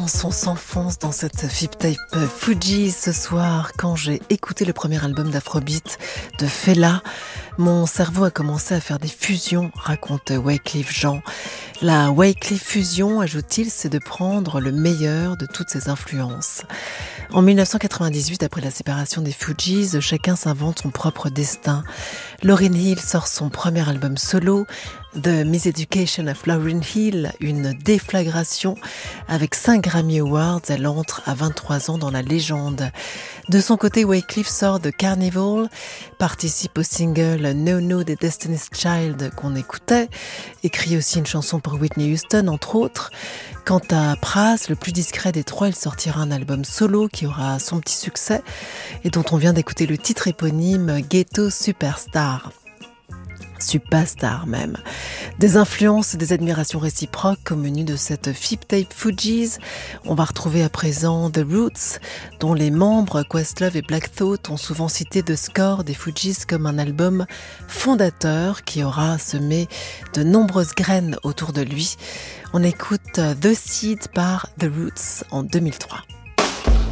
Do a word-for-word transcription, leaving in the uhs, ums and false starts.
s'enfonce, on s'enfonce dans cette Flip Tape Fugees ce soir. Quand j'ai écouté le premier album d'Afrobeat de Fela, mon cerveau a commencé à faire des fusions, raconte Wyclef Jean. La Wyclef fusion, ajoute-t-il, c'est de prendre le meilleur de toutes ses influences. En dix-neuf cent quatre-vingt-dix-huit, après la séparation des Fugees, chacun s'invente son propre destin. Lauryn Hill sort son premier album solo, The Miseducation of Lauryn Hill, une déflagration. Avec cinq Grammy Awards, elle entre à vingt-trois ans dans la légende. De son côté, Wyclef sort de Carnival, participe au single No No des Destiny's Child qu'on écoutait, écrit aussi une chanson pour Whitney Houston, entre autres. Quant à Pras, le plus discret des trois, il sortira un album solo qui aura son petit succès et dont on vient d'écouter le titre éponyme Ghetto Superstar. Superstar même. Des influences et des admirations réciproques au menu de cette Flip Tape Fugees. On va retrouver à présent The Roots, dont les membres Questlove et Black Thought ont souvent cité The Score des Fugees comme un album fondateur qui aura semé de nombreuses graines autour de lui. On écoute The Seed par The Roots en deux mille trois.